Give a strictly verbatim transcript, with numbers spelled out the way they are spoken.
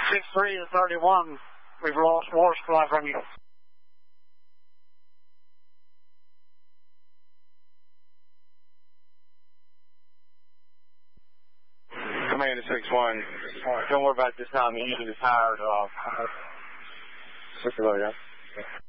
six three to thirty-one. We've lost water supply from you. Command to six one. Don't worry about this time. The engine is tired. Uh, six below, yeah.